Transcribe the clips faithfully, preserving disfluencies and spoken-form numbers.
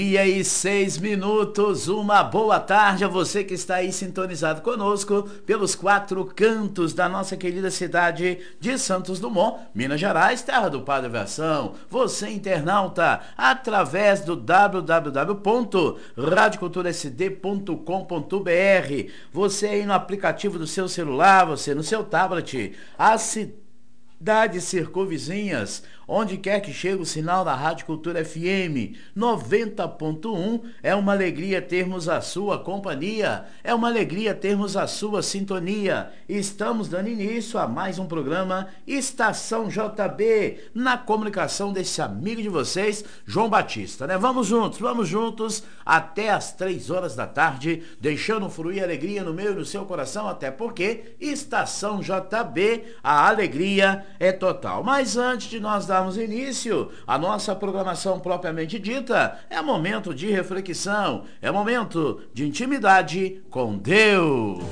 E aí, seis minutos, uma boa tarde a você que está aí sintonizado conosco pelos quatro cantos da nossa querida cidade de Santos Dumont, Minas Gerais, terra do Padre Versão. Você, internauta, através do w w w ponto radio cultura s d ponto com ponto b r, você aí no aplicativo do seu celular, você no seu tablet, a cidades circunvizinhas, onde quer que chegue o sinal da Rádio Cultura F M noventa ponto um, é uma alegria termos a sua companhia, é uma alegria termos a sua sintonia. Estamos dando início a mais um programa Estação J B, na comunicação desse amigo de vocês, João Batista, né? Vamos juntos, vamos juntos até as três horas da tarde, deixando fluir alegria no meu e no seu coração, até porque Estação J B, a alegria é total. Mas antes de nós darmos início à nossa programação propriamente dita, é momento de reflexão, é momento de intimidade com Deus.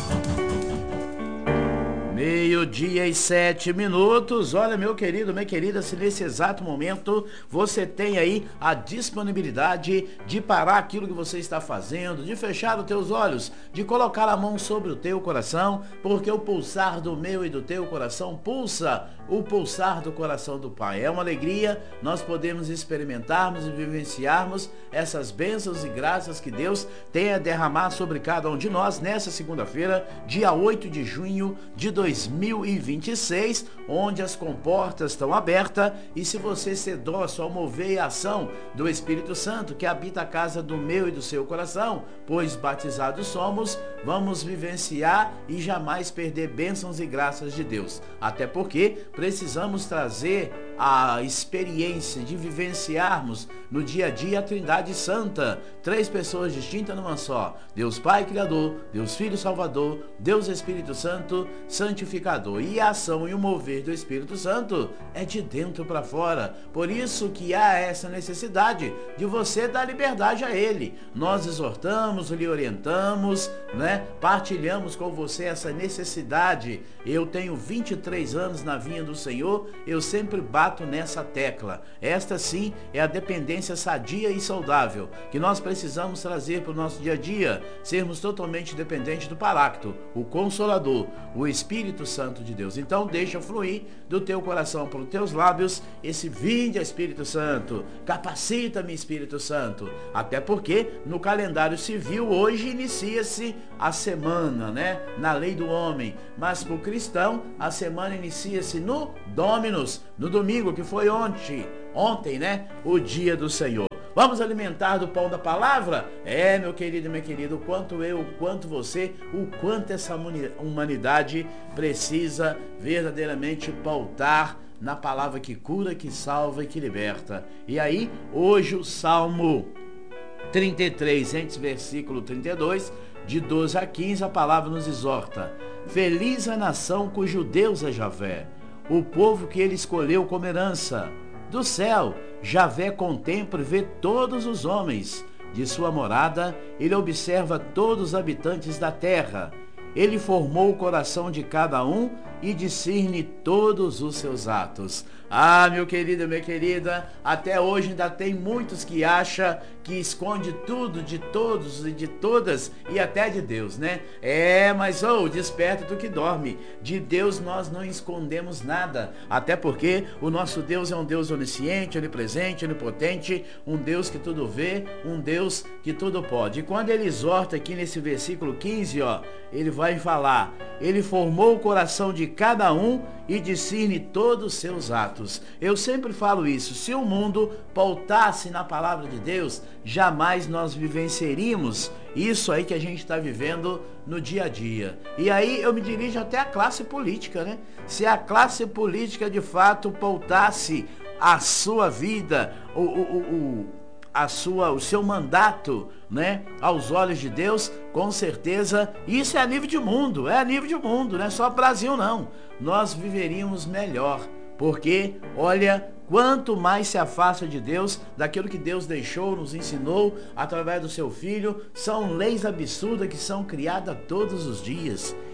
Meio-dia e sete minutos. Olha, meu querido, minha querida, se nesse exato momento você tem aí a disponibilidade de parar aquilo que você está fazendo, de fechar os teus olhos, de colocar a mão sobre o teu coração, porque o pulsar do meu e do teu coração pulsa o pulsar do coração do Pai. É uma alegria nós podemos experimentarmos e vivenciarmos essas bênçãos e graças que Deus tem a derramar sobre cada um de nós nessa segunda-feira, dia oito de junho de dois mil e vinte e seis, onde as comportas estão abertas, e se você ser dócil ao mover e ação do Espírito Santo que habita a casa do meu e do seu coração, pois batizados somos, vamos vivenciar e jamais perder bênçãos e graças de Deus. Até porque precisamos trazer a experiência de vivenciarmos no dia a dia a Trindade Santa, três pessoas distintas numa só: Deus Pai Criador, Deus Filho Salvador, Deus Espírito Santo Santificador. E a ação e o mover do Espírito Santo é de dentro para fora. Por isso que há essa necessidade de você dar liberdade a Ele. Nós exortamos, lhe orientamos, né? Partilhamos com você essa necessidade. Eu tenho vinte e três anos na vinha do Senhor, eu sempre bato nessa tecla. Esta sim é a dependência sadia e saudável que nós precisamos trazer para o nosso dia a dia, sermos totalmente dependentes do Paráclito, o Consolador, o Espírito Santo de Deus. Então deixa fluir do teu coração para os teus lábios esse vinde, Espírito Santo, capacita-me, Espírito Santo. Até porque no calendário civil hoje inicia-se a semana, né? Na lei do homem, mas para o cristão a semana inicia-se no Dominus, no domingo, que foi ontem, ontem, né? O dia do Senhor. Vamos alimentar do pão da palavra? É, meu querido e minha querida, o quanto eu, o quanto você, o quanto essa humanidade precisa verdadeiramente pautar na palavra que cura, que salva e que liberta. E aí, hoje o Salmo trinta e três, entre versículo trinta e dois, de doze a quinze, a palavra nos exorta: feliz a nação cujo Deus é Javé, o povo que ele escolheu como herança. Do céu, Javé contempla e vê todos os homens. De sua morada, ele observa todos os habitantes da terra. Ele formou o coração de cada um e discerne todos os seus atos. Ah, meu querido, minha querida, até hoje ainda tem muitos que acham que esconde tudo de todos e de todas e até de Deus, né? É, mas oh, desperta tu que dorme. De Deus nós não escondemos nada, até porque o nosso Deus é um Deus onisciente, onipresente, onipotente, um Deus que tudo vê, um Deus que tudo pode. E quando ele exorta aqui nesse versículo quinze, ó, ele vai falar: ele formou o coração de cada um e discerne todos os seus atos. Eu sempre falo isso: se o mundo pautasse na palavra de Deus, jamais nós vivenciaríamos isso aí que a gente está vivendo no dia a dia. E aí eu me dirijo até a classe política, né? Se a classe política de fato pautasse a sua vida, o, o, o, a sua, o seu mandato, né, aos olhos de Deus, com certeza, isso é a nível de mundo, é a nível de mundo, não é só Brasil não. Nós viveríamos melhor, porque, olha, quanto mais se afasta de Deus, daquilo que Deus deixou, nos ensinou através do seu Filho, são leis absurdas que são criadas todos os dias.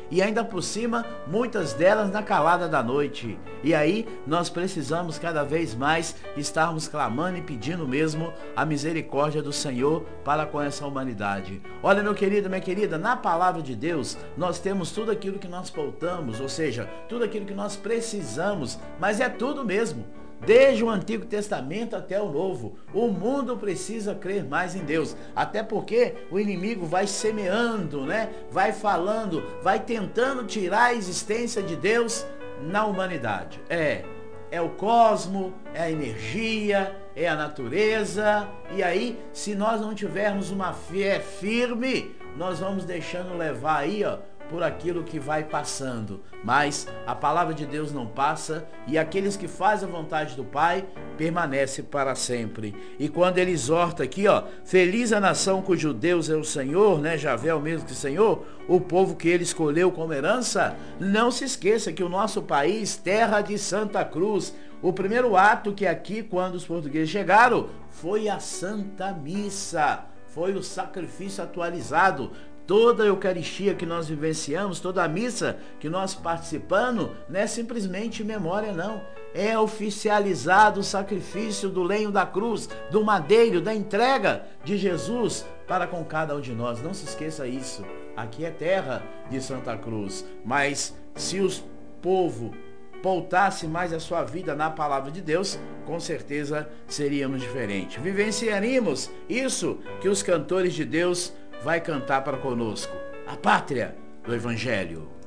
e ainda por cima, muitas delas na calada da noite. E aí, nós precisamos cada vez mais estarmos clamando e pedindo mesmo a misericórdia do Senhor para com essa humanidade. Olha, meu querido, minha querida, na palavra de Deus, nós temos tudo aquilo que nós faltamos, ou seja, tudo aquilo que nós precisamos, mas é tudo mesmo. Desde o Antigo Testamento até o Novo, o mundo precisa crer mais em Deus, até porque o inimigo vai semeando, né? Vai falando, vai tentando tirar a existência de Deus na humanidade. É, é o cosmo, é a energia, é a natureza, e aí, se nós não tivermos uma fé firme, nós vamos deixando levar aí, ó, por aquilo que vai passando, mas a palavra de Deus não passa, e aqueles que fazem a vontade do Pai permanece para sempre. E quando ele exorta aqui, ó, feliz a nação cujo Deus é o Senhor, né, Javé é o mesmo que o Senhor, o povo que ele escolheu como herança, não se esqueça que o nosso país, terra de Santa Cruz, o primeiro ato que aqui, quando os portugueses chegaram, foi a Santa Missa, foi o sacrifício atualizado. Toda a Eucaristia que nós vivenciamos, toda a missa que nós participamos, não é simplesmente memória, não. É oficializado o sacrifício do lenho da cruz, do madeiro, da entrega de Jesus para com cada um de nós. Não se esqueça isso. Aqui é terra de Santa Cruz. Mas se o povo voltasse mais a sua vida na palavra de Deus, com certeza seríamos diferentes. Vivenciaríamos isso que os cantores de Deus vai cantar para conosco, a pátria do Evangelho.